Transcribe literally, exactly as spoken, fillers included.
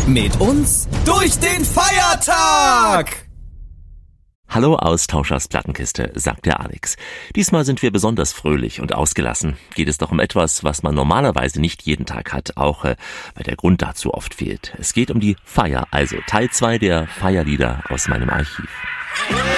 Mit uns durch den Feiertag! Hallo Austauschers Plattenkiste, sagt der Alex. Diesmal sind wir besonders fröhlich und ausgelassen. Geht es doch um etwas, was man normalerweise nicht jeden Tag hat, auch äh, weil der Grund dazu oft fehlt. Es geht um die Feier, also Teil zwei der Feierlieder aus meinem Archiv.